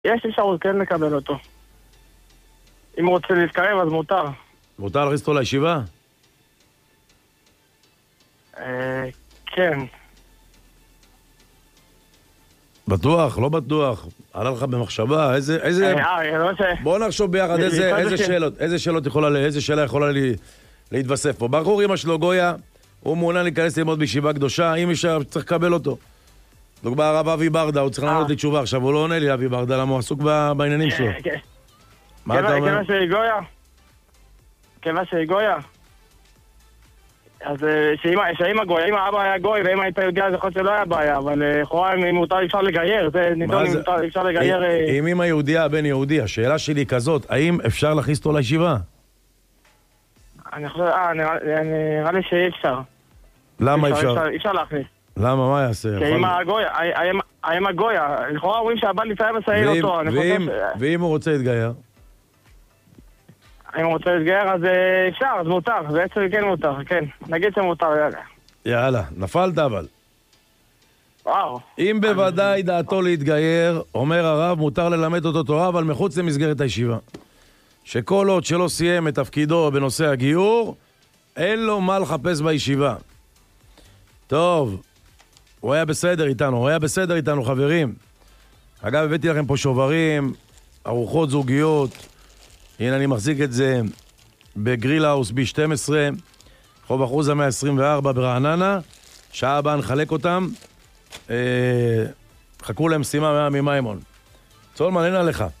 יש אפשרות כן לקבל אותו. אם הוא רוצה להתקרב, אז מותר. מותר להכניס אותו לישיבה? כן. בטוח, לא בטוח. עלה לך במחשבה, איזה... בוא נחשוב ביחד איזה שאלה יכולה להתווסף פה. בחור אמא שלו גויה, הוא מעוניין להיכנס ללמוד בישיבה קדושה, אם אפשר צריך לקבל אותו. דוגמה הרב אבי ברדה, הוא צריך לענות לי תשובה, עכשיו הוא לא עונה לי אבי ברדה, למה הוא עסוק בעניינים שלו. מה אתה אומר? כיוון שהיא גויה. אז שאמא גויה, אם האבא היה גוי ואמא הייתה יודעה, זה יכול שלא היה בעיה, אבל לכאורה אם מותר אפשר לגייר, זה ניתון אם מותר אפשר לגייר... אם אמא יהודיה, בן יהודי, השאלה שלי היא כזאת, האם אפשר להכניס אותו לישיבה? אני חושב, נראה לי שאי אפשר. למה אפשר? אפשר להכניס. למה, מה יעשה? כי האמא גויה, לכאורה אומרים שהבא לפעמים מסייל אותו, ואם הוא רוצה להתגייר? אם הוא רוצה להתגייר, אז אפשר, אז מותר, בעצם כן מותר, כן. נגיד שמותר, יאללה. יאללה, נפלת אבל. וואו. אם בוודאי דעתו להתגייר, אומר הרב, מותר ללמד אותו תורה, אבל מחוץ למסגרת הישיבה. שכל עוד שלא סיים את תפקידו בנושא הגיור, אין לו מה לחפש בישיבה. טוב, הוא היה בסדר איתנו, חברים. אגב, הבאתי לכם פה שוברים, ארוחות זוגיות, הנה אני מחזיק את זה בגרילהאוס B12, חוב אחוזה 124 ברעננה, שעה הבאה נחלק אותם, חכו להם שימה ממימון. צולמן, אין עליך.